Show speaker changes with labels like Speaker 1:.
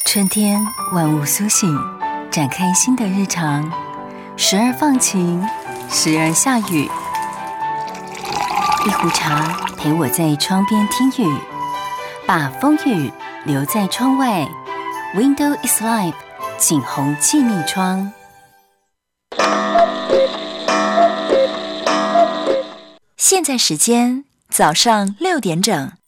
Speaker 1: 春天万物苏醒，展开新的日常，时而放晴，时而下雨。一壶茶陪我在窗边听雨，把风雨留在窗外。Window is life， 景洪气密窗。
Speaker 2: 现在时间早上6点整。